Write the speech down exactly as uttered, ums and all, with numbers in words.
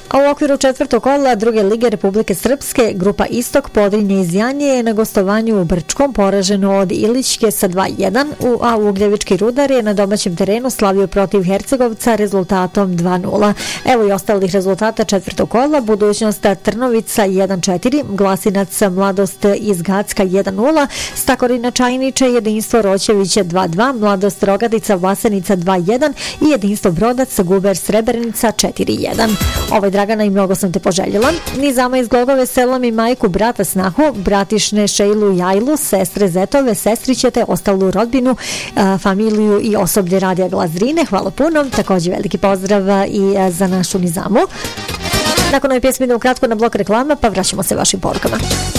A u okviru četvrtog kola druge lige Republike Srpske, grupa Istok Podrinje iz Janje je na gostovanju u Brčkom poraženo od Ilićke sa dva jedan, a Ugljevički Rudar je na domaćem terenu slavio protiv Hercegovca rezultatom dva nula. Evo i ostalih rezultata četvrtog kola: Budućnost Trnovica jedan četiri, Glasinac Mladost iz Gacka jedan nula, Stakorina Čajniče Jedinstvo Roćeviće dva dva, Mladost Rogadica Vlasenica dva jedan i Jedinstvo Brodac Guber Srebrenica četiri jedan. Ovaj Dragana i mnogo sam te poželjela. Nizama iz Glogove selam i majku, brata, snahu, bratišne Šejlu Jajlu, sestre Zetove, sestrićete, ostalu rodbinu, familiju i osoblje Radija Glazrine. Hvala puno. Također veliki pozdrav i za našu Nizamu. Nakon ove pjesme idemo kratko na blok reklama, pa vraćamo se vašim porukama.